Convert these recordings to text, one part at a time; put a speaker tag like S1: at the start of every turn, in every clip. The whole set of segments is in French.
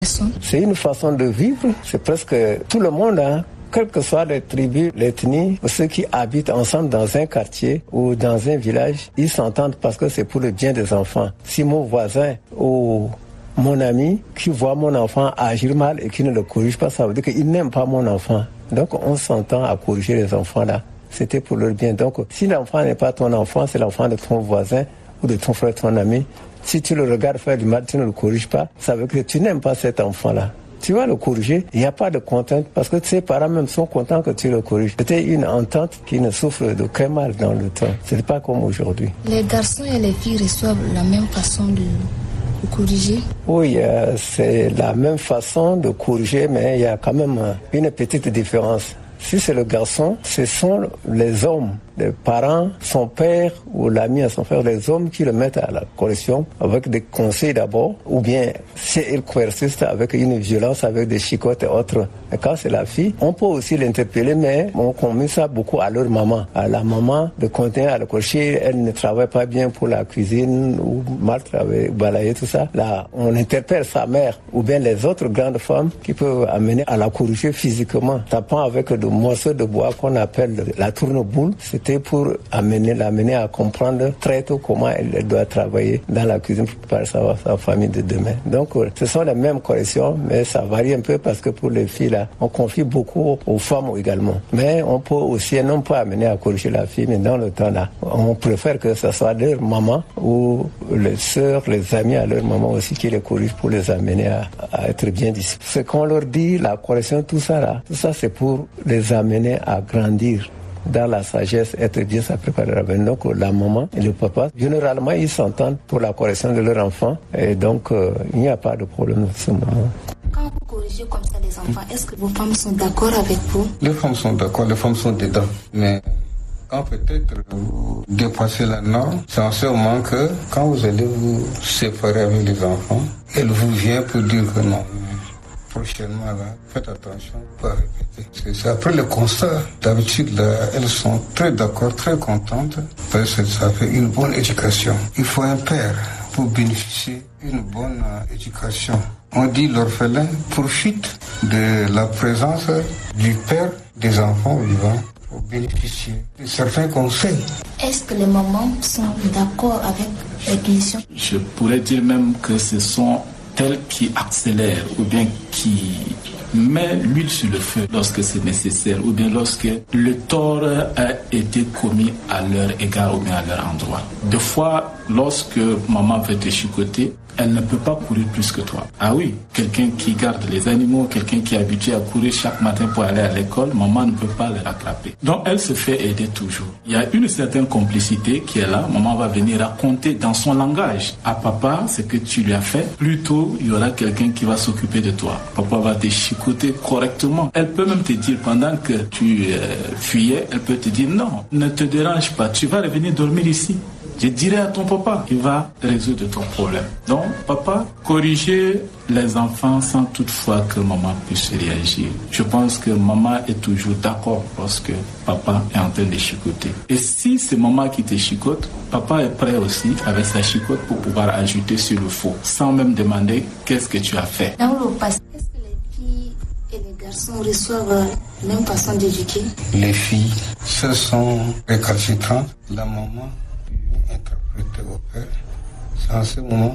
S1: C'est une façon de vivre, c'est presque tout le monde, hein. Quelles que soient les tribus, l'ethnie, ceux qui habitent ensemble dans un quartier ou dans un village, ils s'entendent parce que c'est pour le bien des enfants. Si mon voisin ou mon ami qui voit mon enfant agir mal et qui ne le corrige pas, ça veut dire qu'il n'aime pas mon enfant. Donc on s'entend à corriger les enfants là. C'était pour leur bien. Donc si l'enfant n'est pas ton enfant, c'est l'enfant de ton voisin ou de ton frère, ton ami. Si tu le regardes faire du mal, tu ne le corriges pas, ça veut dire que tu n'aimes pas cet enfant-là. Tu vas le corriger, il n'y a pas de contrainte parce que ses parents même sont contents que tu le corriges. C'était une entente qui ne souffre d'aucun mal dans le temps. Ce n'est pas comme aujourd'hui.
S2: Les garçons et les filles reçoivent la même façon de corriger?
S1: Oui, c'est la même façon de corriger, mais il y a quand même une petite différence. Si c'est le garçon, ce sont les hommes, les parents, son père ou l'ami à son frère, les hommes qui le mettent à la correction avec des conseils d'abord, ou bien si il persiste avec une violence, avec des chicottes et autres. Et quand c'est la fille, on peut aussi l'interpeller, mais on commet ça beaucoup à leur maman. À la maman de continuer à le corriger, elle ne travaille pas bien pour la cuisine ou mal travailler, balayer, tout ça. Là, on interpelle sa mère ou bien les autres grandes femmes qui peuvent amener à la corriger physiquement, tapant avec de morceaux de bois qu'on appelle la tourneboule. C'était pour l'amener à comprendre très tôt comment elle doit travailler dans la cuisine pour préparer sa famille de demain. Donc, ce sont les mêmes corrections, mais ça varie un peu parce que pour les filles, là, on confie beaucoup aux femmes également. Mais on peut aussi, non pas amener à corriger la fille, mais dans le temps, là, on préfère que ce soit leur maman ou les sœurs, les amis à leur maman aussi qui les corrigent pour les amener à être bien disciplinés. Ce qu'on leur dit, la correction, tout ça, là, tout ça, c'est pour les amener à grandir dans la sagesse, être bien sa préparation. Donc la maman et le papa, généralement, ils s'entendent pour la correction de leur enfant et donc il n'y a pas de problème à ce moment.
S2: Quand vous corrigez comme ça les enfants, est-ce que vos femmes sont d'accord avec vous?
S3: Les femmes sont d'accord, les femmes sont dedans, mais quand peut-être vous dépassez la norme, c'est en ce moment que quand vous allez vous séparer avec les enfants, elle vous vient pour dire que non. Prochainement, là, faites attention, pas répéter. C'est après le constat, d'habitude, là, elles sont très d'accord, très contentes, parce que ça fait une bonne éducation. Il faut un père pour bénéficier d'une bonne éducation. On dit l'orphelin profite de la présence du père des enfants vivants pour bénéficier de certains conseils.
S2: Est-ce que les mamans sont d'accord avec les punitions?
S4: Je pourrais dire même que ce sont elles qui accélèrent ou bien qui met l'huile sur le feu lorsque c'est nécessaire ou bien lorsque le tort a été commis à leur égard ou bien à leur endroit. Des fois, lorsque maman veut te chicoter, elle ne peut pas courir plus que toi. Ah oui, quelqu'un qui garde les animaux, quelqu'un qui est habitué à courir chaque matin pour aller à l'école, maman ne peut pas le rattraper. Donc elle se fait aider toujours. Il y a une certaine complicité qui est là. Maman va venir raconter dans son langage à papa ce que tu lui as fait. Plutôt, il y aura quelqu'un qui va s'occuper de toi. Papa va te chicoter correctement. Elle peut même te dire pendant que tu fuyais, elle peut te dire non, ne te dérange pas, tu vas revenir dormir ici. Je dirai à ton papa, il va résoudre ton problème. Donc, papa, corriger les enfants sans toutefois que maman puisse réagir. Je pense que maman est toujours d'accord lorsque papa est en train de chicoter. Et si c'est maman qui te chicote, papa est prêt aussi avec sa chicote pour pouvoir ajouter sur le faux, sans même demander qu'est-ce que tu as fait.
S2: Dans le passé, est-ce que les filles et les garçons reçoivent la même façon d'éduquer?
S3: Les filles, ce sont récalcitrantes. La maman interpréter au père. C'est en ce moment,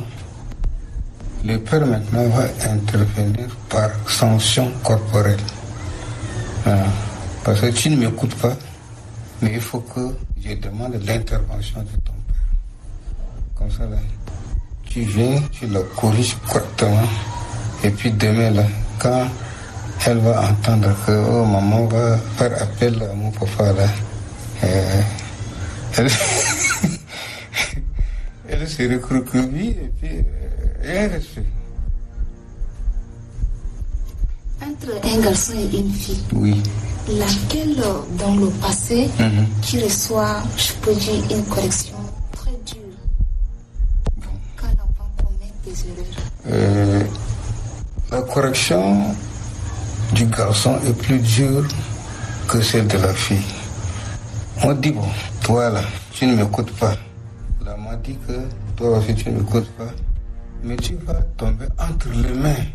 S3: le père maintenant va intervenir par sanction corporelle. Parce que tu ne m'écoutes pas, mais il faut que je demande l'intervention de ton père. Comme ça, là, tu viens, tu la corriges correctement, et puis demain, là, quand elle va entendre que oh, maman va faire appel à mon papa, là, elle se recroqueville et puis rien ne se fait.
S2: Entre un garçon et une fille,
S3: oui.
S2: Laquelle dans le passé qui reçoit, je peux dire, une correction très dure quand l'enfant commet des erreurs?
S3: La correction du garçon est plus dure que celle de la fille. On dit bon, toi là, tu ne m'écoutes pas. Là, m'a dit que toi aussi tu ne m'écoutes pas, mais tu vas tomber entre les mains